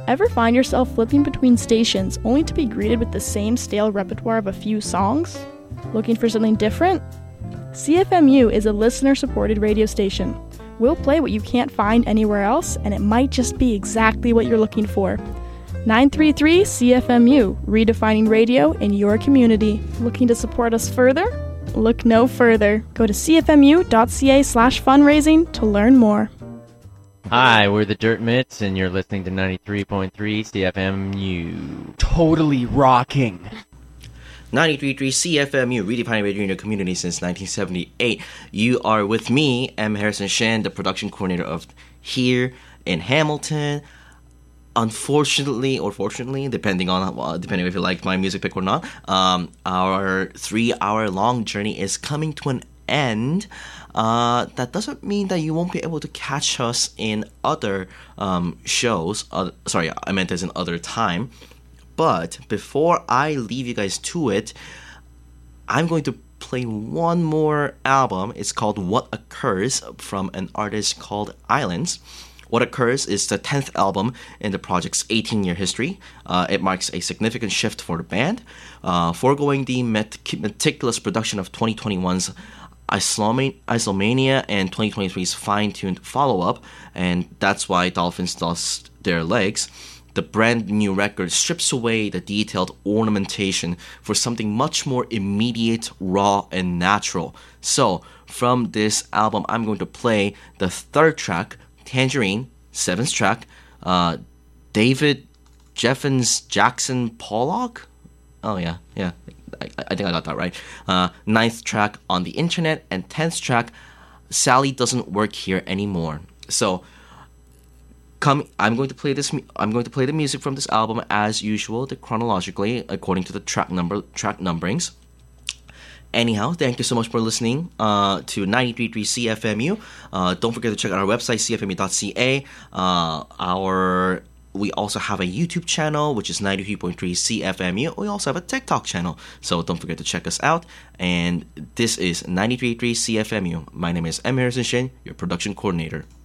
Ever find yourself flipping between stations only to be greeted with the same stale repertoire of a few songs? Looking for something different? CFMU is a listener-supported radio station. We'll play what you can't find anywhere else, and it might just be exactly what you're looking for. 933 CFMU, redefining radio in your community. Looking to support us further? Look no further. Go to cfmu.ca/fundraising to learn more. Hi, we're the Dirt Mitts, and you're listening to 93.3 CFMU. Totally rocking. 93.3 CFMU, redefining radio in your community since 1978. You are with me, M. Harrison Shen, the production coordinator of here in Hamilton. Unfortunately, or fortunately, depending if you like my music pick or not, our 3-hour-long journey is coming to an end. That doesn't mean that you won't be able to catch us in other shows. Sorry, I meant as in other time. But before I leave you guys to it, I'm going to play one more album. It's called What Occurs from an artist called Islands. What Occurs is the 10th album in the project's 18-year history. It marks a significant shift for the band, foregoing the meticulous production of 2021's Isomania and 2023's fine-tuned follow-up, and that's why Dolphins lost their legs. The brand new record strips away the detailed ornamentation for something much more immediate, raw, and natural. So, from this album, I'm going to play the third track, Tangerine, 7th track, David Jeffens Jackson Pollock? Oh, yeah, I think I got that right. 9th track, On the Internet, and 10th track, Sally Doesn't Work Here Anymore. So, I'm going to play the music from this album as usual, chronologically, according to the track numberings. Anyhow, thank you so much for listening to 93.3 CFMU. Don't forget to check out our website, cfmu.ca. We also have a YouTube channel, which is 93.3 CFMU. We also have a TikTok channel, so don't forget to check us out. And this is 93.3 CFMU. My name is M. Harrison Shin, your production coordinator.